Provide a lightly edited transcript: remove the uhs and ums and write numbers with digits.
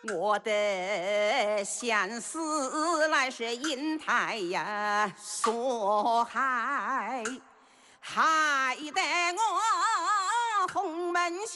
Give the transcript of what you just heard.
我的相思乃是因太呀所害。